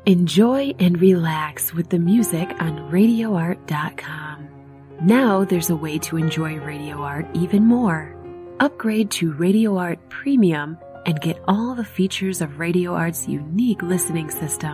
Enjoy and relax with the music on RadioArt.com. Now there's a way to enjoy Radio Art even more. Upgrade to Radio Art Premium and get all the features of Radio Art's unique listening system.